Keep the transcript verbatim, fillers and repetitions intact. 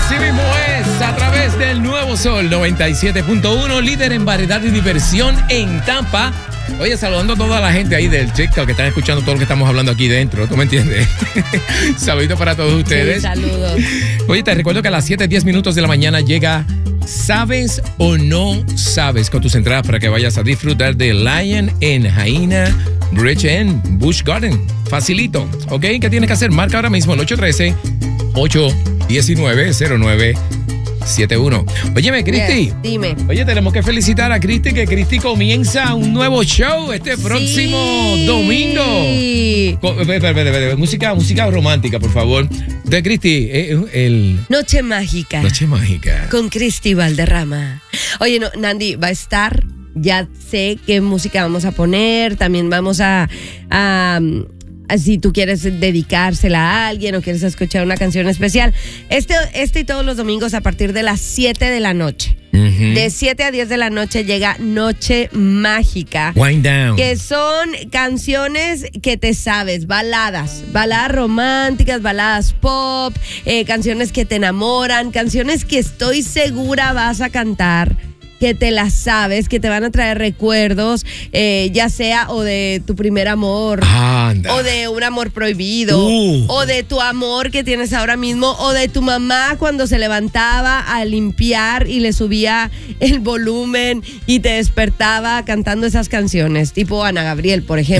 Así mismo es, a través del Nuevo Sol noventa y siete punto uno, líder en variedad y diversión en Tampa. Oye, saludando a toda la gente ahí del TikTok que están escuchando todo lo que estamos hablando aquí dentro, ¿tú me entiendes? Saludito para todos ustedes. Sí, saludos. Oye, te recuerdo que a las siete diez minutos de la mañana llega ¿Sabes o no sabes? Con tus entradas para que vayas a disfrutar de Lion en Jaina Bridge en Busch Garden. Facilito, ¿ok? ¿Qué tienes que hacer? Marca ahora mismo el ocho uno tres, ocho uno nueve, cero nueve siete uno. Óyeme, Cristi. Yes, dime. Oye, tenemos que felicitar a Cristi, que Cristi comienza un nuevo show este próximo Sí. domingo. Co- espera, espera, espera, espera. Música, música romántica, por favor. De Cristi, eh, el Noche mágica. Noche Mágica. Con Cristi Valderrama. Oye, no, Nandi, va a estar. Ya sé qué música vamos a poner. También vamos a, a, a si tú quieres dedicársela a alguien o quieres escuchar una canción especial. Este, este y todos los domingos a partir de las siete de la noche. Ujú. De siete a diez de la noche llega Noche Mágica. Wind down. Que son canciones que te sabes, baladas, baladas románticas, baladas pop, eh, canciones que te enamoran, canciones que estoy segura vas a cantar, que te las sabes, que te van a traer recuerdos, eh, ya sea o de tu primer amor, Anda. o de un amor prohibido, Uh. o de tu amor que tienes ahora mismo, o de tu mamá cuando se levantaba a limpiar y le subía el volumen y te despertaba cantando esas canciones, tipo Ana Gabriel, por ejemplo.